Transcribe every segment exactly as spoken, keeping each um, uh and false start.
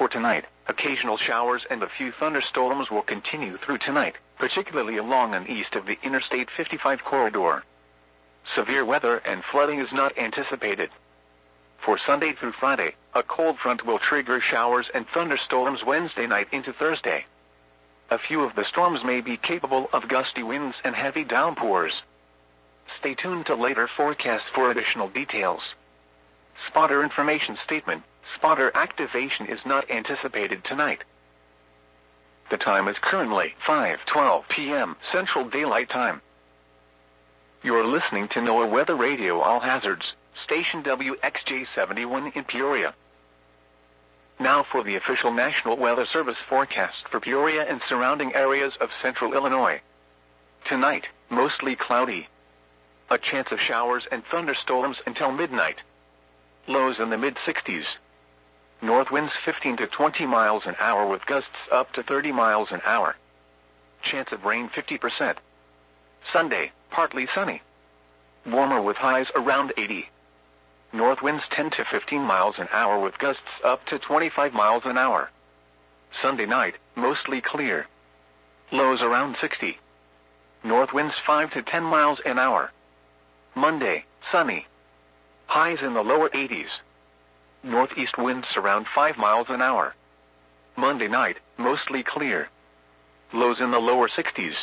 for tonight. Occasional showers and a few thunderstorms will continue through tonight, particularly along and east of the Interstate fifty-five corridor. Severe weather and flooding is not anticipated. For Sunday through Friday, a cold front will trigger showers and thunderstorms Wednesday night into Thursday. A few of the storms may be capable of gusty winds and heavy downpours. Stay tuned to later forecasts for additional details. Spotter information statement. Spotter activation is not anticipated tonight. The time is currently five twelve p m Central Daylight Time. You're listening to NOAA Weather Radio All Hazards, station W X J seventy-one in Peoria. Now for the official National Weather Service forecast for Peoria and surrounding areas of central Illinois. Tonight, mostly cloudy. A chance of showers and thunderstorms until midnight. Lows in the mid sixties. North winds fifteen to twenty miles an hour with gusts up to thirty miles an hour. Chance of rain fifty percent. Sunday, partly sunny. Warmer with highs around eighty. North winds ten to fifteen miles an hour with gusts up to twenty-five miles an hour. Sunday night, mostly clear. Lows around sixty. North winds five to ten miles an hour. Monday, sunny. Highs in the lower eighties. Northeast winds around five miles an hour. Monday night, mostly clear. Lows in the lower sixties.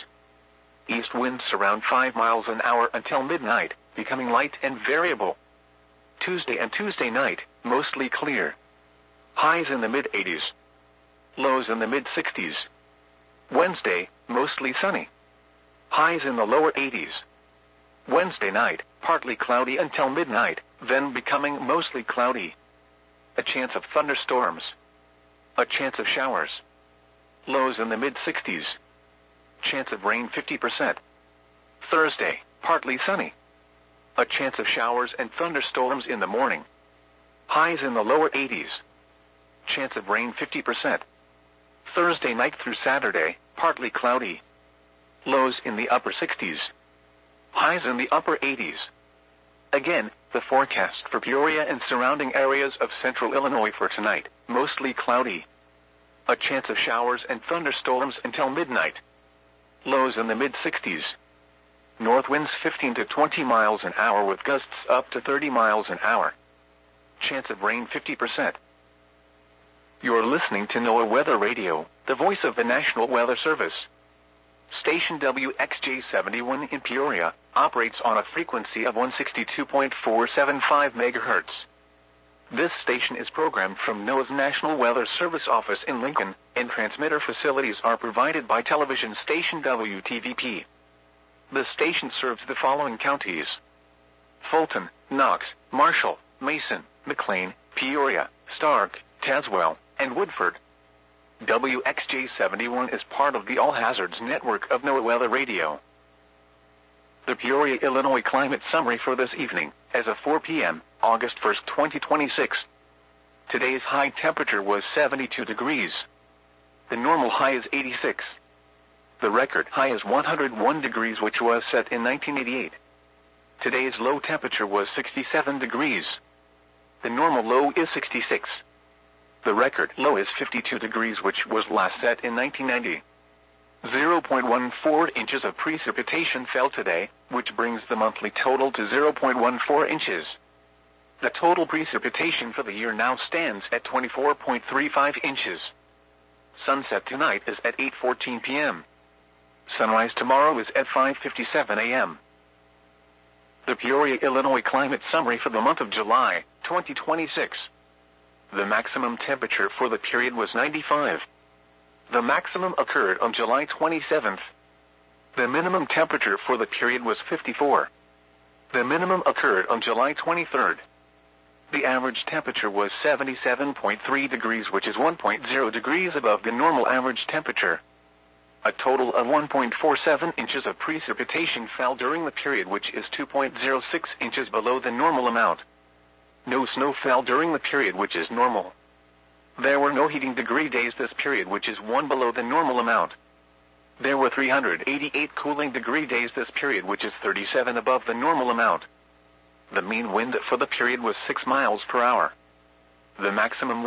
East winds around five miles an hour until midnight, becoming light and variable. Tuesday and Tuesday night, mostly clear. Highs in the mid eighties. Lows in the mid sixties. Wednesday, mostly sunny. Highs in the lower eighties. Wednesday night, partly cloudy until midnight, then becoming mostly cloudy. A chance of thunderstorms. A chance of showers. Lows in the mid sixties. Chance of rain fifty percent. Thursday, partly sunny. A chance of showers and thunderstorms in the morning. Highs in the lower eighties. Chance of rain fifty percent. Thursday night through Saturday, partly cloudy. Lows in the upper sixties. Highs in the upper eighties. Again, the forecast for Peoria and surrounding areas of central Illinois for tonight, mostly cloudy. A chance of showers and thunderstorms until midnight. Lows in the mid sixties. North winds fifteen to twenty miles an hour with gusts up to thirty miles an hour. Chance of rain fifty percent. You're listening to NOAA Weather Radio, the voice of the National Weather Service. Station W X J seventy-one in Peoria operates on a frequency of one sixty-two point four seven five megahertz. This station is programmed from NOAA's National Weather Service office in Lincoln, and transmitter facilities are provided by television station W T V P. The station serves the following counties: Fulton, Knox, Marshall, Mason, McLean, Peoria, Stark, Tazewell, and Woodford. W X J seventy-one is part of the All Hazards network of NOAA Weather Radio. The Peoria, Illinois climate summary for this evening, as of four p m, August first, twenty twenty-six. Today's high temperature was seventy-two degrees. The normal high is eighty-six. The record high is one hundred one degrees, which was set in nineteen eighty-eight. Today's low temperature was sixty-seven degrees. The normal low is sixty-six. The record low is fifty-two degrees, which was last set in nineteen ninety. zero point one four inches of precipitation fell today, which brings the monthly total to zero point one four inches. The total precipitation for the year now stands at twenty-four point three five inches. Sunset tonight is at eight fourteen p m Sunrise tomorrow is at five fifty-seven a m The Peoria, Illinois climate summary for the month of July, twenty twenty-six. The maximum temperature for the period was ninety-five. The maximum occurred on July twenty-seventh. The minimum temperature for the period was fifty-four. The minimum occurred on July twenty-third. The average temperature was seventy-seven point three degrees, which is one point zero degrees above the normal average temperature. A total of one point four seven inches of precipitation fell during the period, which is two point zero six inches below the normal amount. No snow fell during the period, which is normal. There were no heating degree days this period, which is one below the normal amount. There were three hundred eighty-eight cooling degree days this period, which is thirty-seven above the normal amount. The mean wind for the period was six miles per hour. The maximum